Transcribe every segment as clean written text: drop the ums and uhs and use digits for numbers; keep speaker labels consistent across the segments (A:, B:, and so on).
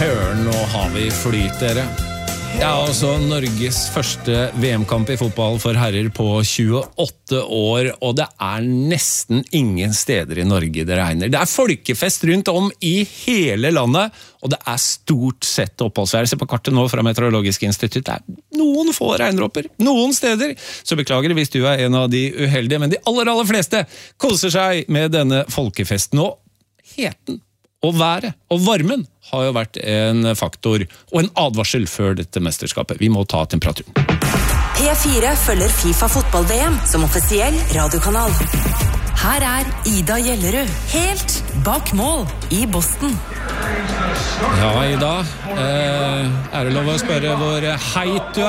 A: Søren, nå har vi flyt, dere. Det altså Norges første VM-kamp i fotball for herrer på 28 år, og det nesten ingen steder i Norge det regner. Det folkefest rundt om i hele landet, og det stort sett oppholdsvær. Se på kartet nå fra Meteorologisk institutt. Det noen få regndråper, noen steder. Så beklager hvis du en av de uheldige, men de aller fleste koser seg med denne folkefesten. Og heten og været og varmen har jo vært en faktor og en advarsel før dette mesterskapet. Vi må ta temperaturen.
B: P4 følger FIFA fotball-VM som offisiell radiokanal. Her Ida Gjellerud, helt bak mål i Boston.
A: Ja, Ida, det lov å spørre hvor heit du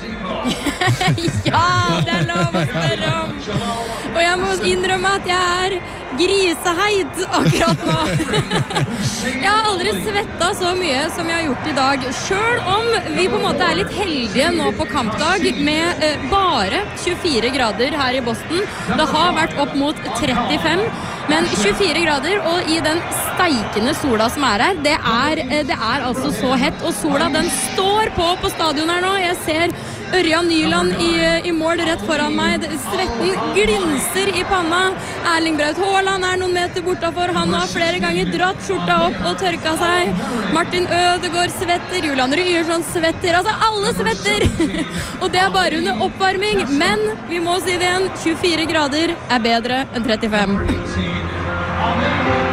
C: Ja, det lov å spørre om. Og jeg må innrømme at jeg griseheit akkurat nå. Jeg har aldri svettet så mye som jeg har gjort i dag. Selv om vi på en måte litt heldige nå på kampdag med bare 24 grader her i Boston. Det har vært opp mot 35, men 24 grader, og i den steikende sola som her, det altså så hett. Og sola, den står på stadion her nå. Jeg ser Ørjan Nyland i mål rett foran meg. Svetten glinser i panna. Erling Braut Haaland noen meter bortafor. Han har flere ganger dratt skjorta opp og tørka seg. Martin Ødegaard svetter. Julian Ryerson svetter. Altså, alle svetter! Og det bare under oppvarming. Men vi må si det igjen, 24 grader bedre enn 35.